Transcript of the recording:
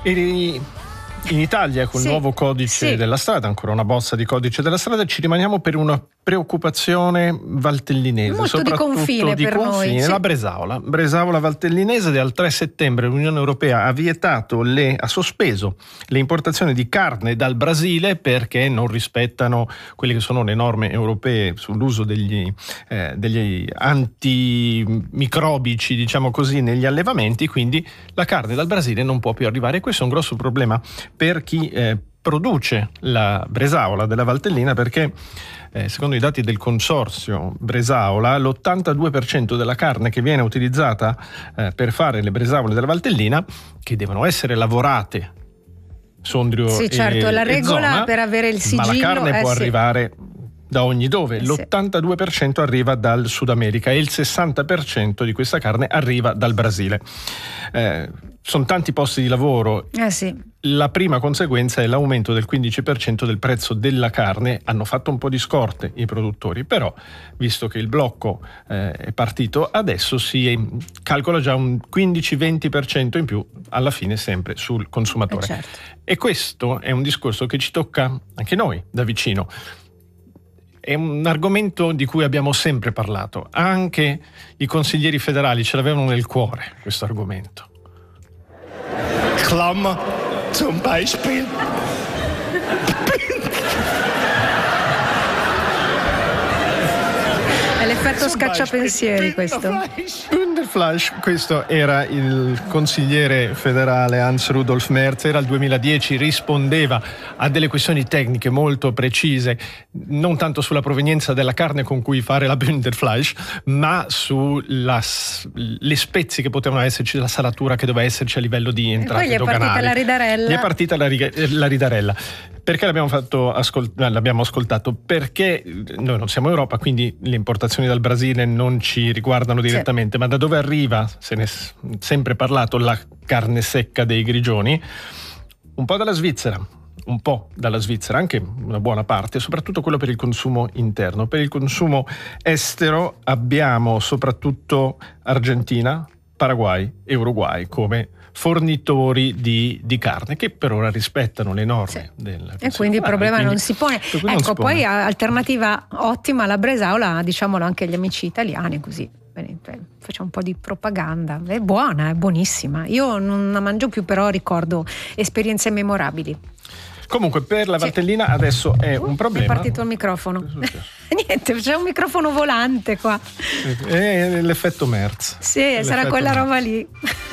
E in Italia, col nuovo codice della strada, ancora una bozza di codice della strada, ci rimaniamo per una preoccupazione valtellinese, molto soprattutto di confine per noi. La Bresaola valtellinese. Dal 3 settembre l'Unione Europea ha sospeso le importazioni di carne dal Brasile perché non rispettano quelle che sono le norme europee sull'uso degli antimicrobici, diciamo così, negli allevamenti, quindi la carne dal Brasile non può più arrivare. Questo è un grosso problema per chi produce la bresaola della Valtellina, perché secondo i dati del consorzio Bresaola l'82% della carne che viene utilizzata per fare le bresaole della Valtellina, che devono essere lavorate Sondrio certo, la regola zona, per avere il sigillo, ma la carne può arrivare da ogni dove. L'82% arriva dal Sud America e il 60% di questa carne arriva dal Brasile. Sono tanti posti di lavoro. La prima conseguenza è l'aumento del 15% del prezzo della carne. Hanno fatto un po' di scorte i produttori, però visto che il blocco è partito, adesso si calcola già un 15-20% in più, alla fine sempre sul consumatore. Certo. E questo è un discorso che ci tocca anche noi da vicino. È un argomento di cui abbiamo sempre parlato. Anche i consiglieri federali ce l'avevano nel cuore, questo argomento. Klammer zum Beispiel. È l'effetto scacciapensieri questo. Bündelfleisch, questo era il consigliere federale Hans-Rudolf Merz, era il 2010, rispondeva a delle questioni tecniche molto precise, non tanto sulla provenienza della carne con cui fare la Bündelfleisch, ma sulle spezie che potevano esserci, la salatura che doveva esserci a livello di entrate doganali. Gli è partita la ridarella. Perché l'abbiamo ascoltato? Perché noi non siamo Europa, quindi le importazioni dal Brasile non ci riguardano direttamente, ma da dove arriva, se ne è sempre parlato, la carne secca dei grigioni? Un po' dalla Svizzera, anche una buona parte, soprattutto quello per il consumo interno. Per il consumo estero abbiamo soprattutto Argentina, Paraguay e Uruguay come fornitori di carne, che per ora rispettano le norme e quindi il problema non si pone. Ecco, poi alternativa ottima alla bresaola, diciamolo anche agli amici italiani, così facciamo un po' di propaganda. È buona, è buonissima. Io non la mangio più, però ricordo esperienze memorabili. Comunque per la Valtellina adesso è un problema. È partito il microfono. Niente, c'è un microfono volante qua. È l'effetto Merz. Sarà quella roba lì.